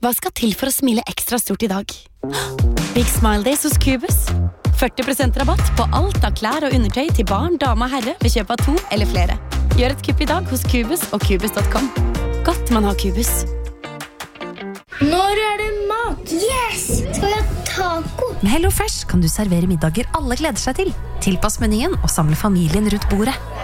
Hva skal til for å smile ekstra stort i dag? Big Smile Days hos Cubus. 40% rabatt på alt av klær og undertøy til barn, dame og herre ved kjøp av 2 eller flere. Gjør et kupp i dag hos Cubus og Cubus.com. Godt man har Cubus. Når det mat? Yes! Skal vi ha taco? Med HelloFresh kan du servere middager alle gleder seg til. Tilpass menyen og samle familien rundt bordet.